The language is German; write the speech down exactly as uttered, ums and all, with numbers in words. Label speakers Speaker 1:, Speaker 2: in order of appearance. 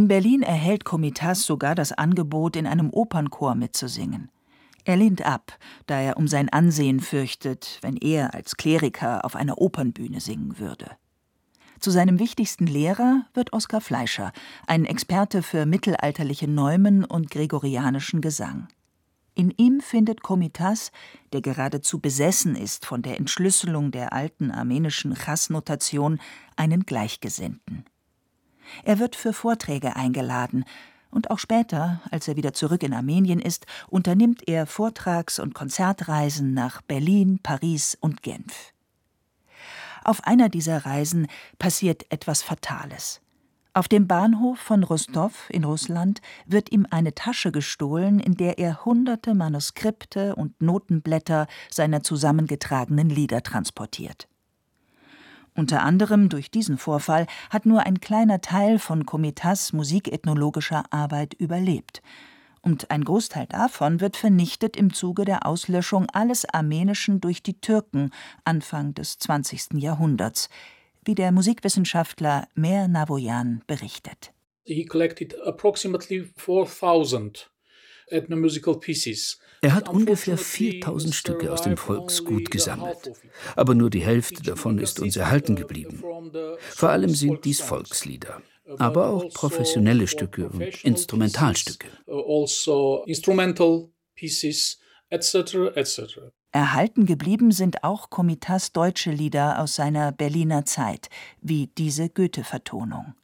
Speaker 1: In Berlin erhält Komitas sogar das Angebot, in einem Opernchor mitzusingen. Er lehnt ab, da er um sein Ansehen fürchtet, wenn er als Kleriker auf einer Opernbühne singen würde. Zu seinem wichtigsten Lehrer wird Oskar Fleischer, ein Experte für mittelalterliche Neumen und gregorianischen Gesang. In ihm findet Komitas, der geradezu besessen ist von der Entschlüsselung der alten armenischen Chas-Notation, einen Gleichgesinnten. Er wird für Vorträge eingeladen, und auch später, als er wieder zurück in Armenien ist, unternimmt er Vortrags- und Konzertreisen nach Berlin, Paris und Genf. Auf einer dieser Reisen passiert etwas Fatales. Auf dem Bahnhof von Rostow in Russland wird ihm eine Tasche gestohlen, in der er hunderte Manuskripte und Notenblätter seiner zusammengetragenen Lieder transportiert. Unter anderem durch diesen Vorfall hat nur ein kleiner Teil von Komitas musikethnologischer Arbeit überlebt. Und ein Großteil davon wird vernichtet im Zuge der Auslöschung alles Armenischen durch die Türken Anfang des zwanzigsten Jahrhunderts, wie der Musikwissenschaftler Meir Navoyan berichtet.
Speaker 2: He collected approximately four thousand ethnomusical pieces.
Speaker 3: Er hat ungefähr viertausend Stücke aus dem Volksgut gesammelt. Aber nur die Hälfte davon ist uns erhalten geblieben. Vor allem sind dies Volkslieder, aber auch professionelle Stücke und Instrumentalstücke.
Speaker 1: Erhalten geblieben sind auch Komitas deutsche Lieder aus seiner Berliner Zeit, wie diese Goethe-Vertonung.